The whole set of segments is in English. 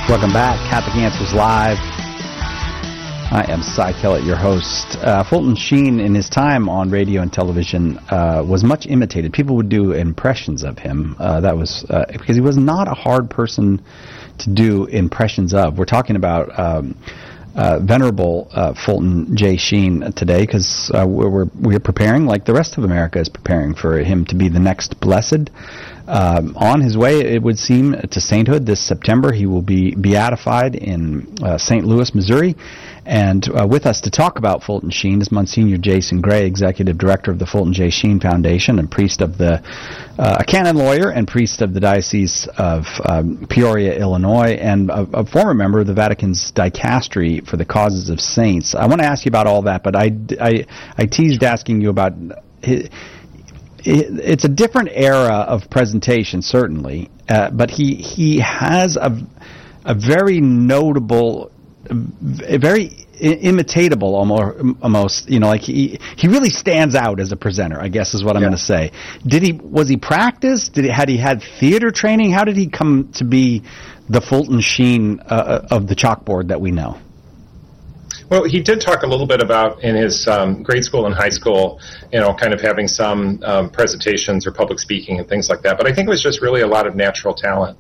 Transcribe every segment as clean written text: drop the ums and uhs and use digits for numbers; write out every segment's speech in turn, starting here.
Welcome back. Catholic Answers Live. I am Cy Kellett, your host. Fulton Sheen, in his time on radio and television, was much imitated. People would do impressions of him. That was because he was not a hard person to do impressions of. We're talking about Venerable Fulton J. Sheen today because we're preparing, like the rest of America is preparing, for him to be the next blessed. On his way, it would seem, to sainthood this September. He will be beatified in St. Louis, Missouri. And with us to talk about Fulton Sheen is Monsignor Jason Gray, Executive Director of the Fulton J. Sheen Foundation and priest of a canon lawyer and priest of the Diocese of Peoria, Illinois, and a former member of the Vatican's Dicastery for the Causes of Saints. I want to ask you about all that, but I teased asking you about it's a different era of presentation, certainly, but he has a very notable, very imitatable, almost, like he really stands out as a presenter, I guess is what I'm going to say. Was he practiced? Had he had theater training? How did he come to be the Fulton Sheen of the chalkboard that we know? Well, he did talk a little bit about in his grade school and high school, kind of having some presentations or public speaking and things like that. But I think it was just really a lot of natural talent.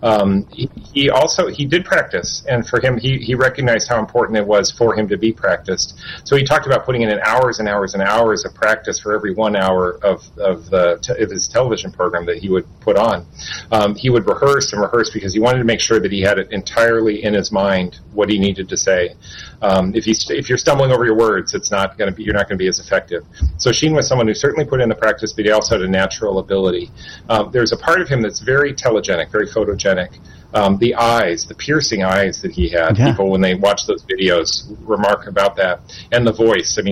He did practice, and for him, he recognized how important it was for him to be practiced. So he talked about putting in hours and hours and hours of practice for every 1 hour of his television program that he would put on. He would rehearse and rehearse because he wanted to make sure that he had it entirely in his mind what he needed to say. If you're stumbling over your words, you're not going to be as effective. So Sheen was someone who certainly put in the practice, but he also had a natural ability. There's a part of him that's very telegenic, very photogenic. The eyes, the piercing eyes that he had. Yeah. People, when they watch those videos, remark about that. And the voice. I mean,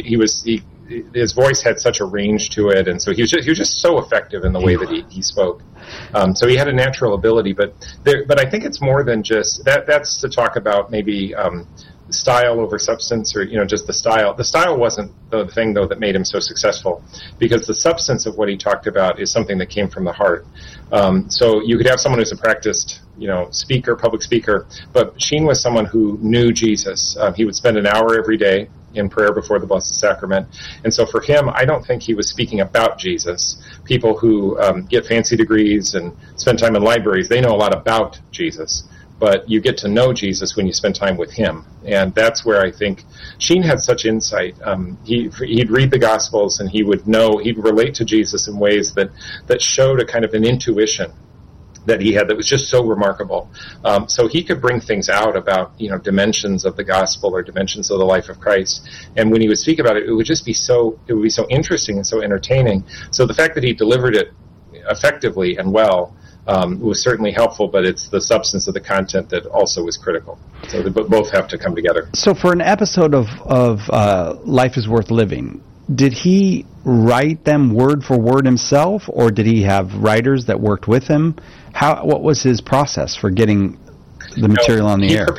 his voice had such a range to it, and so he was just so effective in the way that he spoke. So he had a natural ability, but I think it's more than just that. That's to talk about maybe style over substance, or just the style. The style wasn't the thing, though, that made him so successful, because the substance of what he talked about is something that came from the heart. So you could have someone who's a practiced, public speaker, but Sheen was someone who knew Jesus. He would spend an hour every day in prayer before the Blessed Sacrament. And so for him, I don't think he was speaking about Jesus. People who get fancy degrees and spend time in libraries, they know a lot about Jesus. But you get to know Jesus when you spend time with him. And that's where I think Sheen had such insight. He'd read the Gospels, and he'd relate to Jesus in ways that showed a kind of an intuition that he had that was just so remarkable. So he could bring things out about, dimensions of the gospel or dimensions of the life of Christ. And when he would speak about it, it would be so interesting and so entertaining. So the fact that he delivered it effectively and well was certainly helpful, but it's the substance of the content that also was critical. So they both have to come together. So for an episode of Life is Worth Living, did he write them word for word himself, or did he have writers that worked with him? What was his process for getting the material on the air?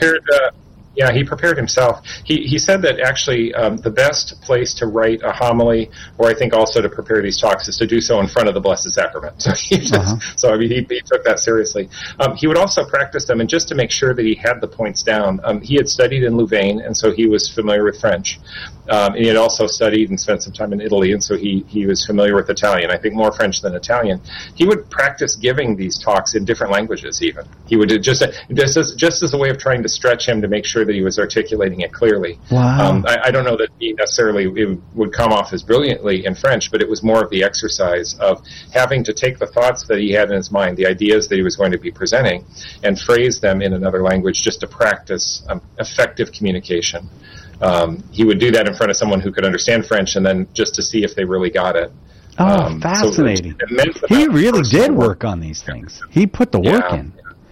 He prepared himself. He said that actually the best place to write a homily, or I think also to prepare these talks, is to do so in front of the Blessed Sacrament. So he took that seriously. He would also practice them, and just to make sure that he had the points down. He had studied in Louvain, and so he was familiar with French. And he had also studied and spent some time in Italy, and so he was familiar with Italian. I think more French than Italian. He would practice giving these talks in different languages even. He would just as a way of trying to stretch him to make sure that he was articulating it clearly. Wow. I don't know that he necessarily it would come off as brilliantly in French, but it was more of the exercise of having to take the thoughts that he had in his mind, the ideas that he was going to be presenting, and phrase them in another language just to practice effective communication. He would do that in front of someone who could understand French, and then just to see if they really got it. Fascinating. So he really did work on these things. He put the work in.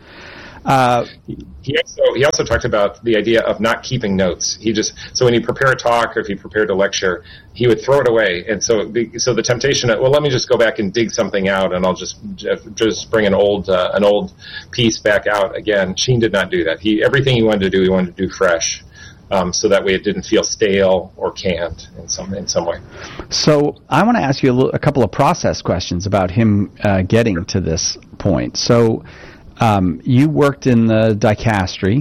He also talked about the idea of not keeping notes. So when he prepared a talk or if he prepared a lecture, he would throw it away. And so the temptation of, let me just go back and dig something out, and I'll just bring an old piece back out again. Sheen did not do that. Everything he wanted to do fresh. So that way it didn't feel stale or canned in some way. So I want to ask you a couple of process questions about him getting to this point. So You worked in the dicastery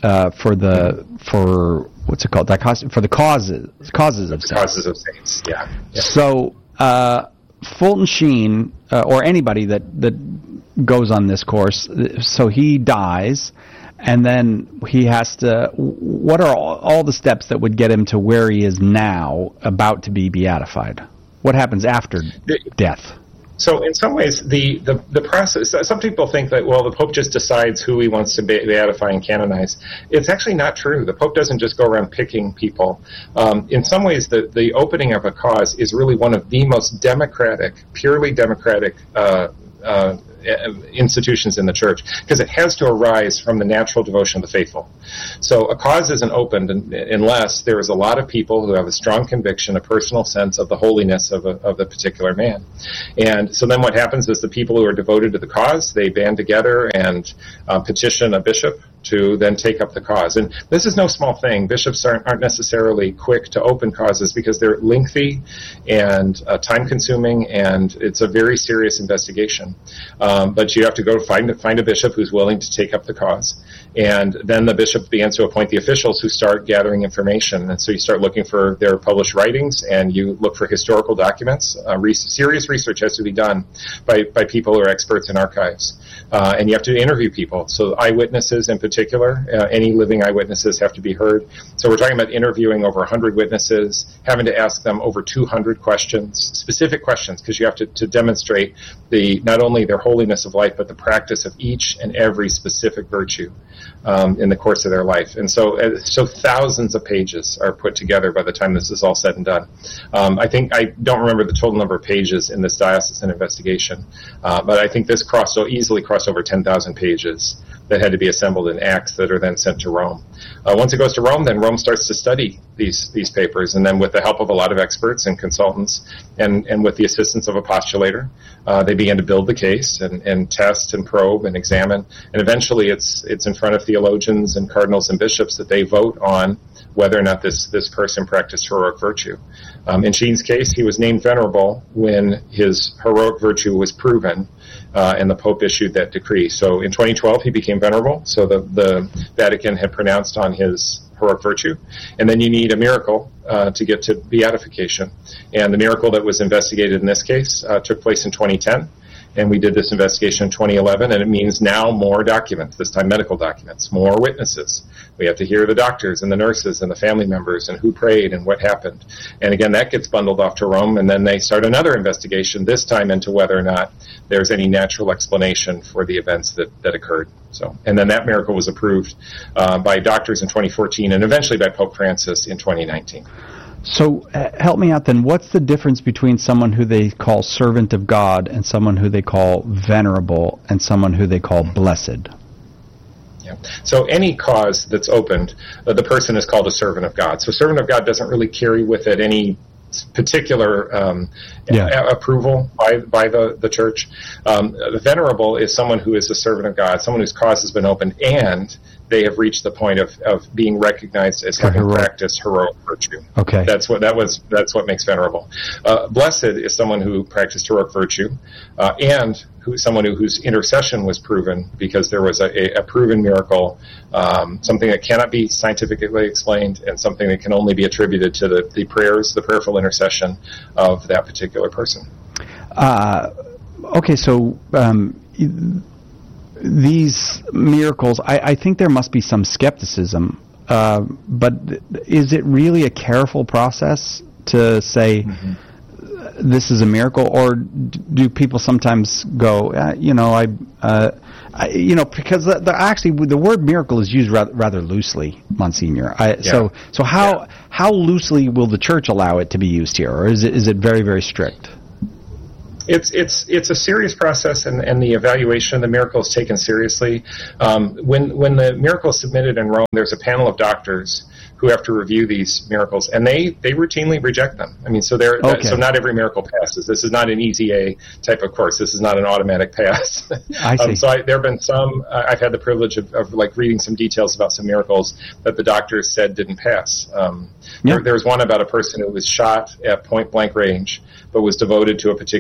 for what's it called? For the causes of saints. Causes of saints. Yeah. So Fulton Sheen, or anybody that goes on this course, so he dies, and then he has to. What are all the steps that would get him to where he is now, about to be beatified? What happens after death? So in some ways, the process, some people think that, well, the Pope just decides who he wants to beatify and canonize. It's actually not true. The Pope doesn't just go around picking people. In some ways, the opening of a cause is really one of the most democratic, purely democratic institutions in the church, because it has to arise from the natural devotion of the faithful. So a cause isn't opened unless there is a lot of people who have a strong conviction, a personal sense of the holiness of the particular man. And so then what happens is the people who are devoted to the cause, they band together and petition a bishop to then take up the cause. And this is no small thing. Bishops aren't necessarily quick to open causes because they're lengthy and time-consuming, and it's a very serious investigation. But you have to go find a bishop who's willing to take up the cause. And then the bishop begins to appoint the officials who start gathering information. And so you start looking for their published writings, and you look for historical documents. Serious research has to be done by people who are experts in archives. And you have to interview people. So eyewitnesses in particular, any living eyewitnesses have to be heard. So we're talking about interviewing over 100 witnesses, having to ask them over 200 questions, specific questions, because you have to demonstrate not only their holiness of life, but the practice of each and every specific virtue in the course of their life. And so thousands of pages are put together by the time this is all said and done. I don't remember the total number of pages in this diocesan investigation, but I think this easily crossed over 10,000 pages that had to be assembled in acts that are then sent to Rome. Once it goes to Rome, then Rome starts to study these papers, and then with the help of a lot of experts and consultants, and with the assistance of a postulator, they begin to build the case and test and probe and examine, and eventually it's in front of theologians and cardinals and bishops that they vote on whether or not this person practiced heroic virtue. In Sheen's case, he was named venerable when his heroic virtue was proven, and the Pope issued that decree. So in 2012, he became venerable, so the Vatican had pronounced on his heroic virtue. And then you need a miracle to get to beatification. And the miracle that was investigated in this case took place in 2010. And we did this investigation in 2011, and it means now more documents, this time medical documents, more witnesses. We have to hear the doctors and the nurses and the family members and who prayed and what happened. And again, that gets bundled off to Rome, and then they start another investigation, this time into whether or not there's any natural explanation for the events that occurred. And then that miracle was approved by doctors in 2014 and eventually by Pope Francis in 2019. So help me out then. What's the difference between someone who they call servant of God and someone who they call venerable and someone who they call blessed? Yeah. So any cause that's opened, the person is called a servant of God. So servant of God doesn't really carry with it any particular approval by the church. The venerable is someone who is a servant of God, someone whose cause has been opened, and they have reached the point of being recognized as having practiced heroic virtue. Okay, that's what makes venerable. Blessed is someone who practiced heroic virtue, and someone whose intercession was proven because there was a proven miracle, something that cannot be scientifically explained, and something that can only be attributed to the prayerful intercession of that particular person. Okay, so these miracles, I think there must be some skepticism, but is it really a careful process to say this is a miracle, or do people sometimes go, because the word miracle is used rather loosely, Monsignor. So how loosely will the Church allow it to be used here, or is it very, very strict? It's a serious process, and the evaluation of the miracle is taken seriously. When the miracle is submitted in Rome, there's a panel of doctors who have to review these miracles, and they routinely reject them. I mean, so so not every miracle passes. This is not an easy A type of course. This is not an automatic pass. I see. There have been some. I've had the privilege of reading some details about some miracles that the doctors said didn't pass. There was one about a person who was shot at point blank range, but was devoted to a particular service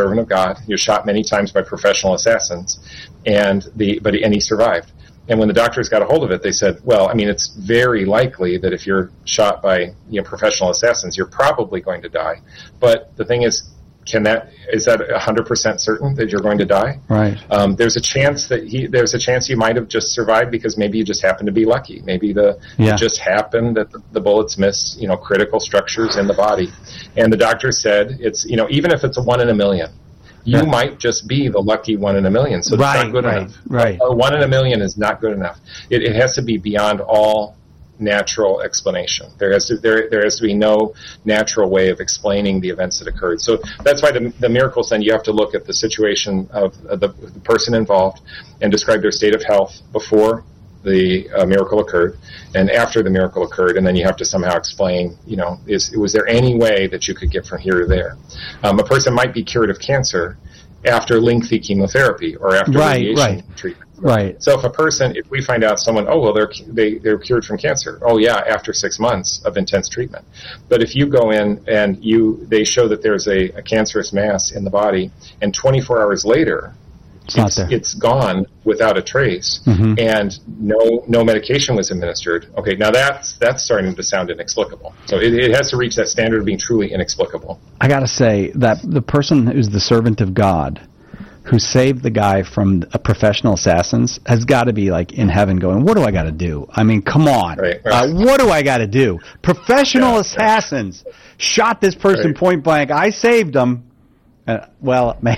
servant of God. He was shot many times by professional assassins, and he survived. And when the doctors got a hold of it, they said, well, I mean, it's very likely that if you're shot by professional assassins, you're probably going to die. But the thing is, is that 100% certain that you're going to die? Right. There's a chance you might have just survived because maybe you just happened to be lucky. Maybe it just happened that the bullets missed, critical structures in the body. And the doctor said it's, even if it's a 1 in a million, you might just be the lucky 1 in a million. So it's not good enough. Right. A 1 in a million is not good enough. It has to be beyond all natural explanation. There has to be no natural way of explaining the events that occurred. So that's why the miracles, then you have to look at the situation of the person involved and describe their state of health before the miracle occurred and after the miracle occurred, and then you have to somehow explain, was there any way that you could get from here to there? A person might be cured of cancer after lengthy chemotherapy or after radiation treatment. Right. So if we find out someone, they're cured from cancer. Oh yeah, after 6 months of intense treatment. But if you go in and they show that there's a cancerous mass in the body, and 24 hours later, it's gone without a trace, and no medication was administered. Okay, now that's starting to sound inexplicable. So it has to reach that standard of being truly inexplicable. I got to say that the person who's the servant of God, who saved the guy from professional assassins, has got to be like in heaven going, what do I got to do? I mean, come on. Right. What do I got to do? Professional assassins shot this person point blank. I saved them. Maybe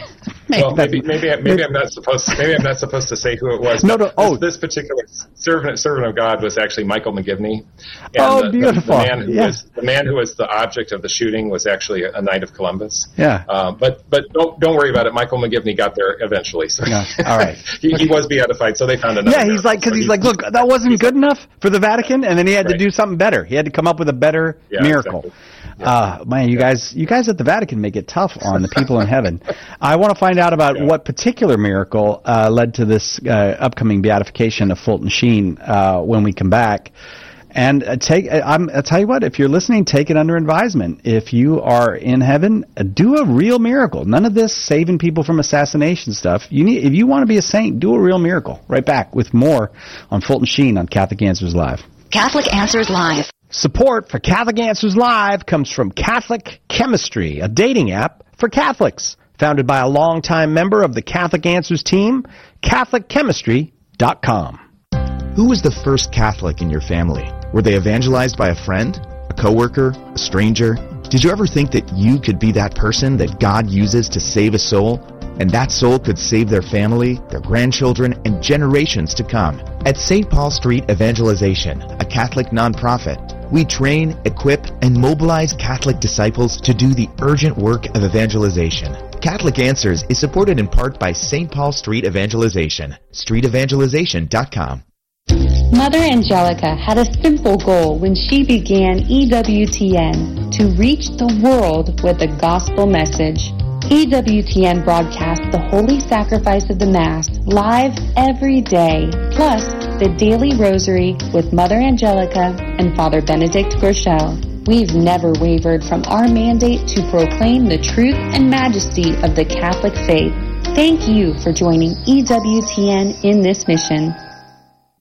I'm not supposed to say who it was. This particular servant of God was actually Michael McGivney. And beautiful. The man who was the object of the shooting was actually a Knight of Columbus. Yeah. But don't worry about it. Michael McGivney got there eventually. So all right. he was beatified, so they found another. Yeah, he's like, look, that wasn't good enough for the Vatican, and then he had to do something better. He had to come up with a better miracle. Exactly. Man, you guys at the Vatican make it tough on the people in heaven. I want to find out about what particular miracle led to this upcoming beatification of Fulton Sheen when we come back. And I'll tell you what, if you're listening, take it under advisement. If you are in heaven, do a real miracle. None of this saving people from assassination stuff. If you want to be a saint, do a real miracle. Right back with more on Fulton Sheen on Catholic Answers Live. Catholic Answers Live. Support for Catholic Answers Live comes from Catholic Chemistry, a dating app for Catholics. Founded by a longtime member of the Catholic Answers team, CatholicChemistry.com. Who was the first Catholic in your family? Were they evangelized by a friend, a coworker, a stranger? Did you ever think that you could be that person that God uses to save a soul? And that soul could save their family, their grandchildren, and generations to come. At St. Paul Street Evangelization, a Catholic nonprofit, we train, equip, and mobilize Catholic disciples to do the urgent work of evangelization. Catholic Answers is supported in part by St. Paul Street Evangelization, streetevangelization.com. Mother Angelica had a simple goal when she began EWTN, to reach the world with a gospel message. EWTN broadcasts the Holy Sacrifice of the Mass live every day, plus the Daily Rosary with Mother Angelica and Father Benedict Groeschel. We've never wavered from our mandate to proclaim the truth and majesty of the Catholic faith. Thank you for joining EWTN in this mission.